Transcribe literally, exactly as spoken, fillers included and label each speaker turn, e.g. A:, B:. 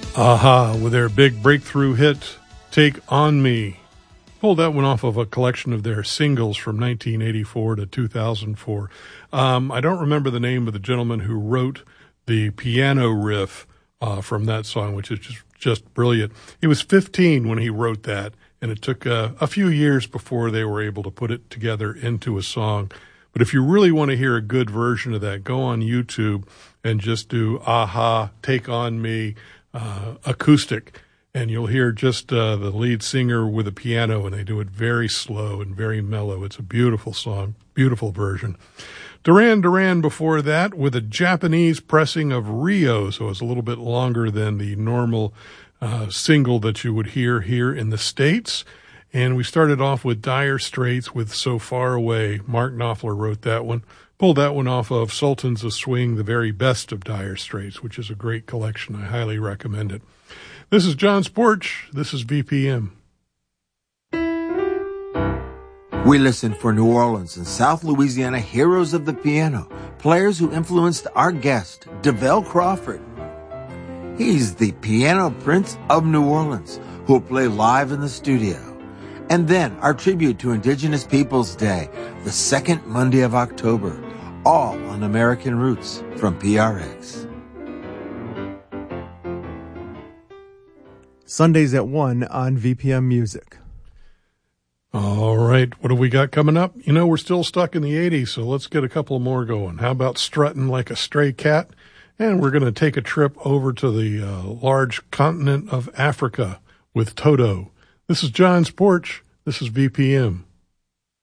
A: Aha, with their big breakthrough hit, Take On Me. Pulled that one off of a collection of their singles from nineteen eighty-four to two thousand four. Um, I don't remember the name of the gentleman who wrote the piano riff uh, from that song, which is just, just brilliant. He was fifteen when he wrote that, and it took uh, a few years before they were able to put it together into a song. But if you really want to hear a good version of that, go on YouTube and just do Aha, Take On Me, uh, acoustic, and you'll hear just uh, the lead singer with a piano, and they do it very slow and very mellow. It's a beautiful song, beautiful version. Duran Duran before that with a Japanese pressing of Rio, so it's a little bit longer than the normal uh, single that you would hear here in the States. And we started off with Dire Straits with So Far Away. Mark Knopfler wrote that one. Pulled that one off of Sultans of Swing, the very best of Dire Straits, which is a great collection. I highly recommend it. This is John's Porch. This is V P M.
B: We listen for New Orleans and South Louisiana heroes of the piano, players who influenced our guest, DeVell Crawford. He's the piano prince of New Orleans, who will play live in the studio. And then our tribute to Indigenous Peoples Day, the second Monday of October, all on American Roots from P R X.
C: Sundays at one on V P M Music.
A: All right, what have we got coming up? You know, we're still stuck in the eighties, so let's get a couple more going. How about Strutting Like a Stray Cat? And we're going to take a trip over to the uh, large continent of Africa with Toto. This is John's Porch. This is V P M.